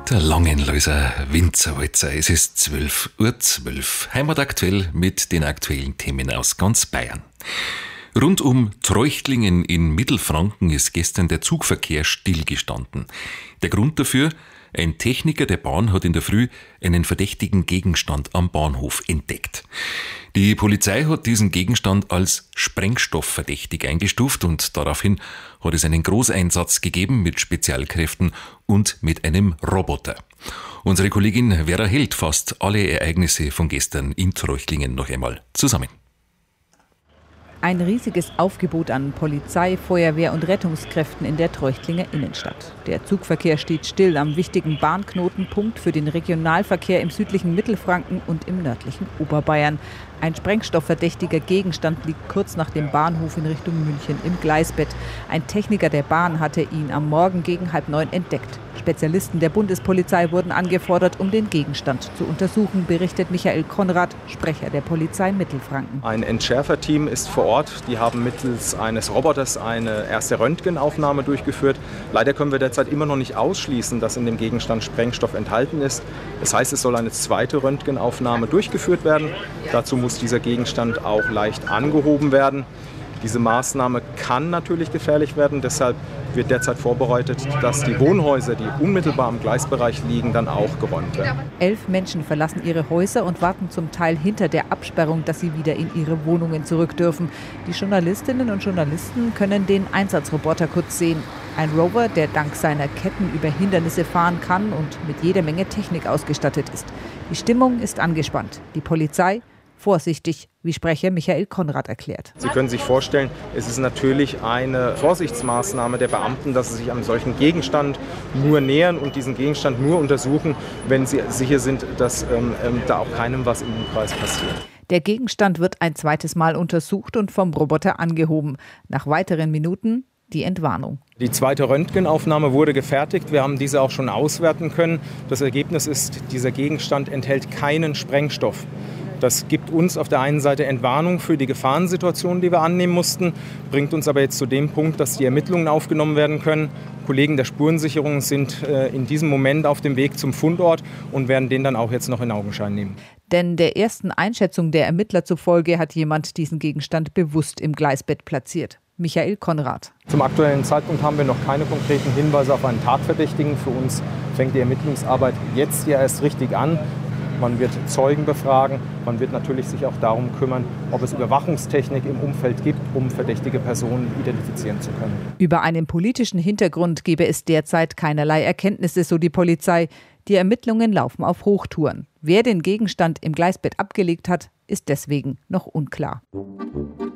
Der Langenlöser Winzerwalzer. Es ist 12:12 Uhr. Heimataktuell mit den aktuellen Themen aus ganz Bayern. Rund um Treuchtlingen in Mittelfranken ist gestern der Zugverkehr stillgestanden. Der Grund dafür: ein Techniker der Bahn hat in der Früh einen verdächtigen Gegenstand am Bahnhof entdeckt. Die Polizei hat diesen Gegenstand als sprengstoffverdächtig eingestuft und daraufhin hat es einen Großeinsatz gegeben mit Spezialkräften und mit einem Roboter. Unsere Kollegin Vera Held fasst alle Ereignisse von gestern in Treuchtlingen noch einmal zusammen. Ein riesiges Aufgebot an Polizei, Feuerwehr und Rettungskräften in der Treuchtlinger Innenstadt. Der Zugverkehr steht still am wichtigen Bahnknotenpunkt für den Regionalverkehr im südlichen Mittelfranken und im nördlichen Oberbayern. Ein sprengstoffverdächtiger Gegenstand liegt kurz nach dem Bahnhof in Richtung München im Gleisbett. Ein Techniker der Bahn hatte ihn am Morgen gegen 8:30 entdeckt. Spezialisten der Bundespolizei wurden angefordert, um den Gegenstand zu untersuchen, berichtet Michael Konrad, Sprecher der Polizei Mittelfranken. Ein Entschärferteam ist vor Ort. Die haben mittels eines Roboters eine erste Röntgenaufnahme durchgeführt. Leider können wir derzeit immer noch nicht ausschließen, dass in dem Gegenstand Sprengstoff enthalten ist. Das heißt, es soll eine zweite Röntgenaufnahme durchgeführt werden. Dazu muss dieser Gegenstand auch leicht angehoben werden. Diese Maßnahme kann natürlich gefährlich werden, deshalb wird derzeit vorbereitet, dass die Wohnhäuser, die unmittelbar am Gleisbereich liegen, dann auch geräumt werden. 11 Menschen verlassen ihre Häuser und warten zum Teil hinter der Absperrung, dass sie wieder in ihre Wohnungen zurück dürfen. Die Journalistinnen und Journalisten können den Einsatzroboter kurz sehen. Ein Rover, der dank seiner Ketten über Hindernisse fahren kann und mit jeder Menge Technik ausgestattet ist. Die Stimmung ist angespannt. Die Polizei vorsichtig, wie Sprecher Michael Konrad erklärt. Sie können sich vorstellen, es ist natürlich eine Vorsichtsmaßnahme der Beamten, dass sie sich einem solchen Gegenstand nur nähern und diesen Gegenstand nur untersuchen, wenn sie sicher sind, dass da auch keinem was im Umkreis passiert. Der Gegenstand wird ein zweites Mal untersucht und vom Roboter angehoben. Nach weiteren Minuten die Entwarnung. Die zweite Röntgenaufnahme wurde gefertigt. Wir haben diese auch schon auswerten können. Das Ergebnis ist, dieser Gegenstand enthält keinen Sprengstoff. Das gibt uns auf der einen Seite Entwarnung für die Gefahrensituation, die wir annehmen mussten, bringt uns aber jetzt zu dem Punkt, dass die Ermittlungen aufgenommen werden können. Kollegen der Spurensicherung sind in diesem Moment auf dem Weg zum Fundort und werden den dann auch jetzt noch in Augenschein nehmen. Denn der ersten Einschätzung der Ermittler zufolge hat jemand diesen Gegenstand bewusst im Gleisbett platziert. Michael Konrad. Zum aktuellen Zeitpunkt haben wir noch keine konkreten Hinweise auf einen Tatverdächtigen. Für uns fängt die Ermittlungsarbeit jetzt ja erst richtig an. Man wird Zeugen befragen, man wird natürlich sich auch darum kümmern, ob es Überwachungstechnik im Umfeld gibt, um verdächtige Personen identifizieren zu können. Über einen politischen Hintergrund gebe es derzeit keinerlei Erkenntnisse, so die Polizei. Die Ermittlungen laufen auf Hochtouren. Wer den Gegenstand im Gleisbett abgelegt hat, ist deswegen noch unklar.